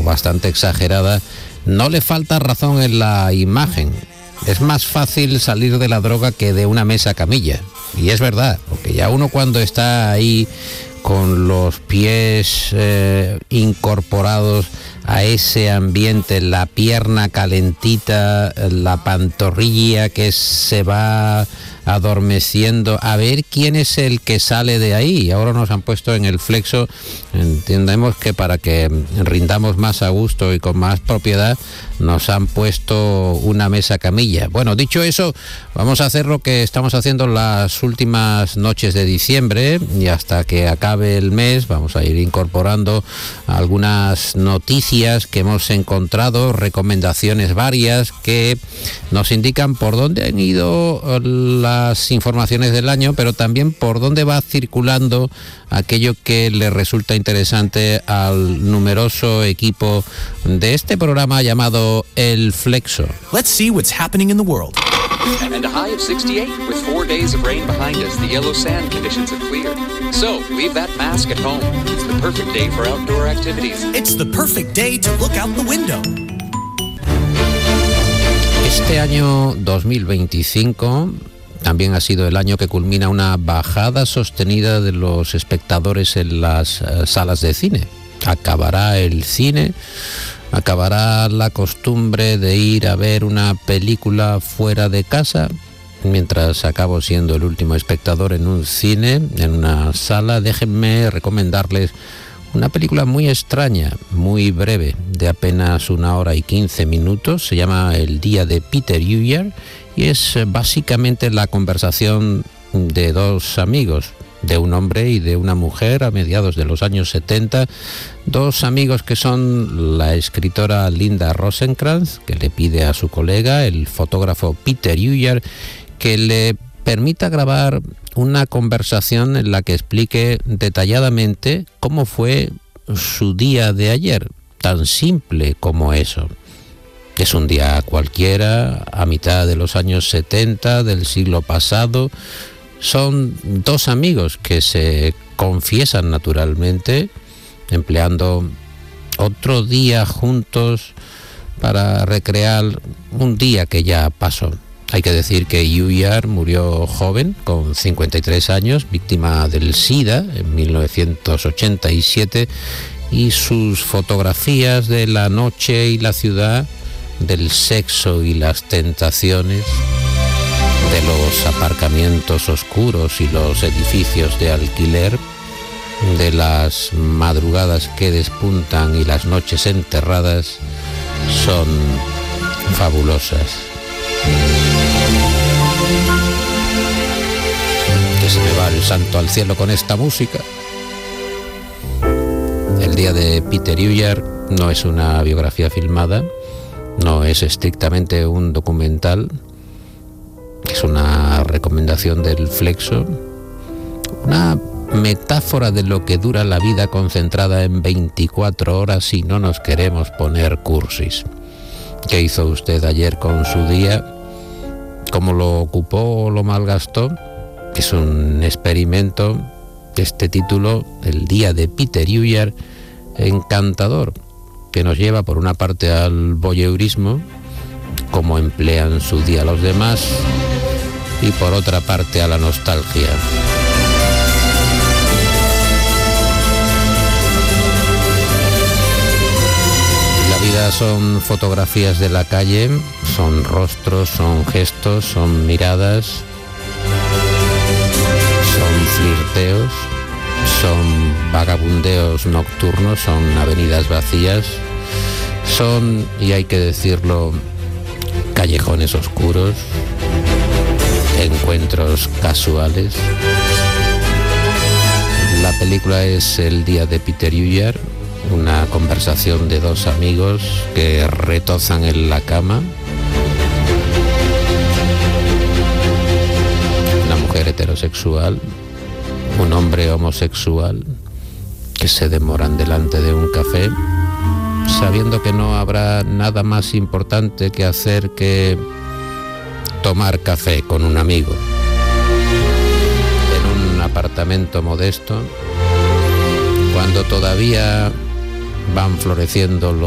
bastante exagerada, no le falta razón en la imagen. Es más fácil salir de la droga que de una mesa camilla. Y es verdad, porque ya uno cuando está ahí con los pies incorporados a ese ambiente, la pierna calentita, la pantorrilla que se va adormeciendo, a ver quién es el que sale de ahí. Ahora nos han puesto en el flexo, entendemos que para que rindamos más a gusto y con más propiedad, nos han puesto una mesa camilla. Bueno, dicho eso, vamos a hacer lo que estamos haciendo las últimas noches de diciembre, y hasta que acabe el mes vamos a ir incorporando algunas noticias que hemos encontrado, recomendaciones varias que nos indican por dónde han ido las informaciones del año, pero también por dónde va circulando aquello que le resulta interesante al numeroso equipo de este programa llamado El Flexo. Let's see what's happening in the world. And a high of 68 with 4 days of rain behind us. The yellow sand conditions have cleared. So, leave that mask at home. It's the perfect day for outdoor activities. It's the perfect day to look out the window. Este año 2025 también ha sido el año que culmina una bajada sostenida de los espectadores en las salas de cine. Acabará el cine, acabará la costumbre de ir a ver una película fuera de casa. Mientras acabo siendo el último espectador en un cine, en una sala, déjenme recomendarles una película muy extraña, muy breve, de apenas 1 hora y 15 minutos. Se llama El día de Peter Yuyer y es básicamente la conversación de dos amigos, de un hombre y de una mujer a mediados de los años 70, dos amigos que son la escritora Linda Rosenkrantz, que le pide a su colega, el fotógrafo Peter Yuyer, que le permita grabar una conversación en la que explique detalladamente cómo fue su día de ayer, tan simple como eso. Es un día cualquiera, a mitad de los años 70 del siglo pasado. Son dos amigos que se confiesan naturalmente, empleando otro día juntos para recrear un día que ya pasó. Hay que decir que Yuyer murió joven, con 53 años, víctima del SIDA en 1987, y sus fotografías de la noche y la ciudad, del sexo y las tentaciones, de los aparcamientos oscuros y los edificios de alquiler, de las madrugadas que despuntan y las noches enterradas, son fabulosas. Que se me va el santo al cielo con esta música. El día de Peter Yuyer no es una biografía filmada, no es estrictamente un documental, es una recomendación del Flexo, una metáfora de lo que dura la vida concentrada en 24 horas si no nos queremos poner cursis. ¿Qué hizo usted ayer con su día? ¿Cómo lo ocupó o lo malgastó? Es un experimento, este título, El día de Peter Yuyer, encantador, que nos lleva por una parte al voyeurismo, cómo emplean su día los demás, y por otra parte a la nostalgia. La vida son fotografías de la calle, son rostros, son gestos, son miradas, son flirteos, son vagabundeos nocturnos, son avenidas vacías, son, y hay que decirlo, callejones oscuros, encuentros casuales. La película es El día de Peter Yuyer, una conversación de dos amigos que retozan en la cama. Una mujer heterosexual, un hombre homosexual, que se demoran delante de un café, sabiendo que no habrá nada más importante que hacer que tomar café con un amigo. En un apartamento modesto, cuando todavía van floreciendo los